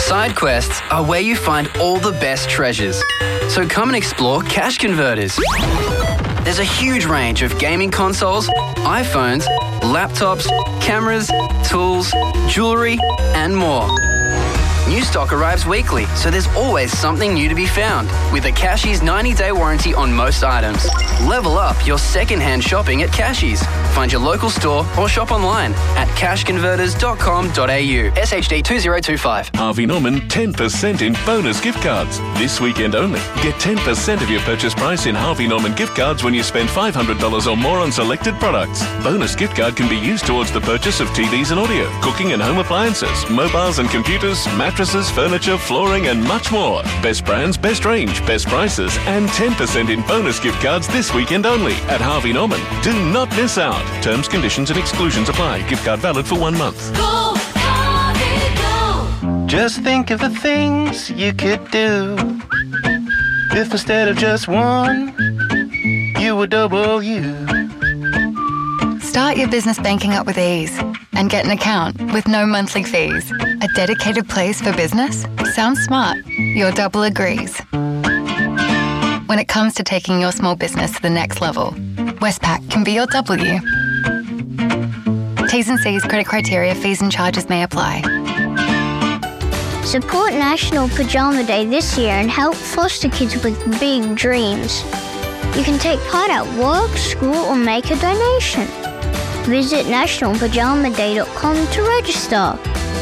Side quests are where you find all the best treasures. So come and explore Cash Converters. There's a huge range of gaming consoles, iPhones, laptops, cameras, tools, jewellery and more. New stock arrives weekly, so there's always something new to be found. With a Cashies 90-day warranty on most items. Level up your second-hand shopping at Cashies. Find your local store or shop online at cashconverters.com.au. SHD 2025. Harvey Norman 10% in bonus gift cards. This weekend only. Get 10% of your purchase price in Harvey Norman gift cards when you spend $500 or more on selected products. Bonus gift card can be used towards the purchase of TVs and audio, cooking and home appliances, mobiles and computers, mattresses, furniture, flooring and much more. Best brands, best range, best prices and 10% in bonus gift cards this weekend only at Harvey Norman. Do not miss out. Terms, conditions and exclusions apply. Gift card valid for 1 month. Go, Harvey, go! Just think of the things you could do if instead of just one, you were double you. Start your business banking up with ease and get an account with no monthly fees. A dedicated place for business? Sounds smart. Your double agrees. When it comes to taking your small business to the next level, Westpac can be your W. T's and C's, credit criteria, fees and charges may apply. Support National Pajama Day this year and help foster kids with big dreams. You can take part at work, school or make a donation. Visit nationalpajamaday.com to register.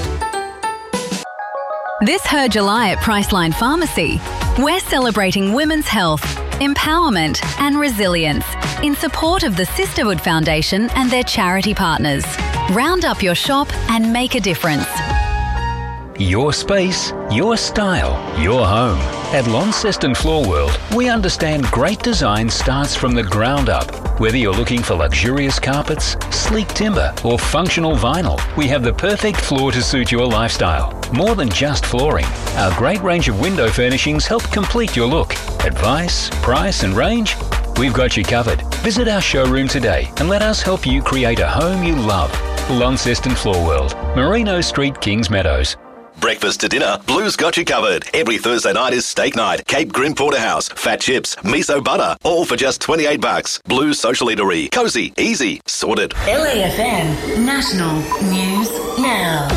This Her July at Priceline Pharmacy, we're celebrating women's health, empowerment and resilience in support of the Sisterhood Foundation and their charity partners. Round up your shop and make a difference. Your space, your style, your home. At Launceston Floor World, we understand great design starts from the ground up. Whether you're looking for luxurious carpets, sleek timber, or functional vinyl, we have the perfect floor to suit your lifestyle. More than just flooring, our great range of window furnishings help complete your look. Advice, price, and range? We've got you covered. Visit our showroom today and let us help you create a home you love. Launceston Floor World, Merino Street, Kings Meadows. Breakfast to dinner, Blue's got you covered. Every Thursday night is steak night. Cape Grim Porterhouse, fat chips, miso butter, all for just $28. Blue's Social Eatery. Cozy, easy, sorted. LAFM National News Now.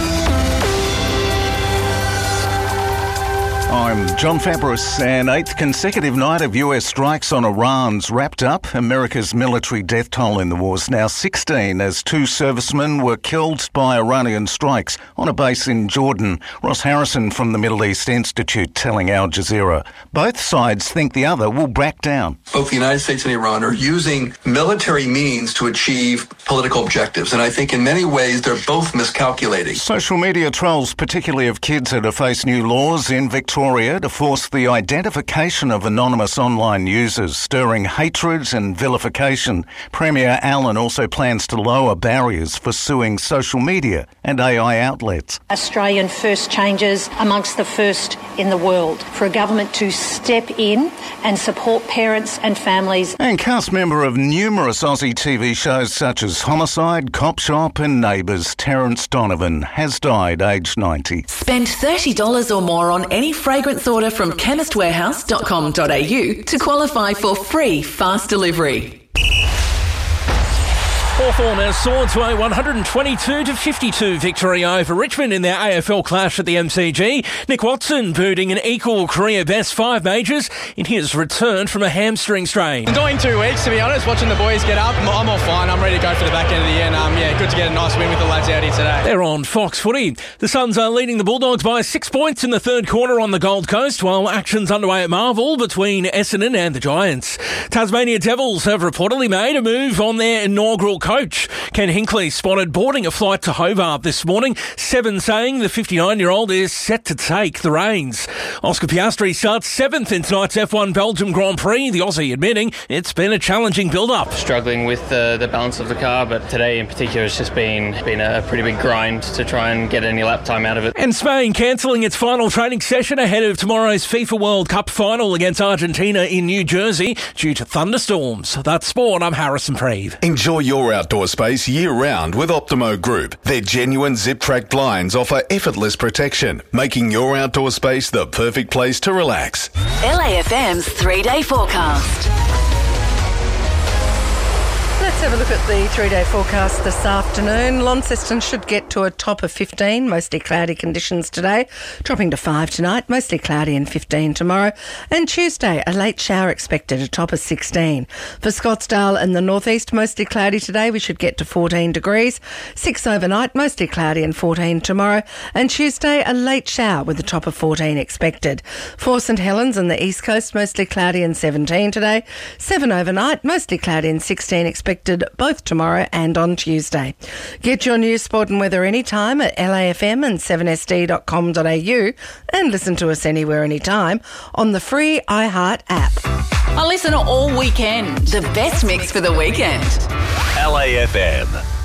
I'm John Fabris. An 8th consecutive night of US strikes on Iran's wrapped up. America's military death toll in the war is now 16 as 2 servicemen were killed by Iranian strikes on a base in Jordan. Ross Harrison from the Middle East Institute telling Al Jazeera. Both sides think the other will back down. Both the United States and Iran are using military means to achieve political objectives, and I think in many ways they're both miscalculating. Social media trolls, particularly of kids, are to face new laws in Victoria to force the identification of anonymous online users, stirring hatred and vilification. Premier Allen also plans to lower barriers for suing social media and AI outlets. Australian first changes amongst the first in the world for a government to step in and support parents and families. And cast member of numerous Aussie TV shows such as Homicide, Cop Shop and Neighbours, Terence Donovan has died aged 90. Spend $30 or more on any fragrance order from chemistwarehouse.com.au to qualify for free fast delivery. Hawthorn has soared to a 122-52 victory over Richmond in their AFL clash at the MCG. Nick Watson booting an equal career-best 5 majors in his return from a hamstring strain. Enjoying 2 weeks, to be honest, watching the boys get up. I'm all fine. I'm ready to go for the back end of the year. And good to get a nice win with the lads out here today. They're on Fox Footy. The Suns are leading the Bulldogs by 6 points in the third quarter on the Gold Coast, while action's underway at Marvel between Essendon and the Giants. Tasmania Devils have reportedly made a move on their inaugural coach. Ken Hinkley spotted boarding a flight to Hobart this morning, Seven saying the 59-year-old is set to take the reins. Oscar Piastri starts 7th in tonight's F1 Belgium Grand Prix, the Aussie admitting it's been a challenging build-up. Struggling with the balance of the car, but today in particular it's just been a pretty big grind to try and get any lap time out of it. And Spain cancelling its final training session ahead of tomorrow's FIFA World Cup final against Argentina in New Jersey due to thunderstorms. That's sport. I'm Harrison Preeve. Enjoy your outdoor space year-round with Optimo Group. Their genuine zip-track blinds offer effortless protection, making your outdoor space the perfect place to relax. LAFM's 3-day forecast. Let's have a look at the 3-day forecast this afternoon. Launceston should get to a top of 15, mostly cloudy conditions today, dropping to 5 tonight, mostly cloudy and 15 tomorrow. And Tuesday, a late shower expected, a top of 16. For Scottsdale and the northeast, mostly cloudy today, we should get to 14 degrees. 6 overnight, mostly cloudy and 14 tomorrow. And Tuesday, a late shower with a top of 14 expected. For St Helens and the east coast, mostly cloudy and 17 today. 7 overnight, mostly cloudy and 16 expected both tomorrow and on Tuesday. Get your news, sport and weather anytime at LAFM and 7sd.com.au and listen to us anywhere, anytime on the free iHeart app. I listen all weekend. The best mix for the weekend. LAFM.